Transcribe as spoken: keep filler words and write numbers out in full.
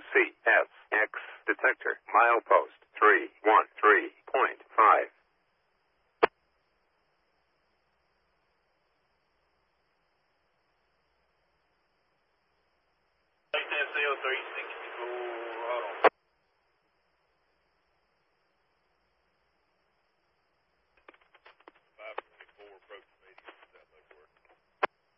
C S X detector. Milepost three one three point five. C O three sixty-four, hold on.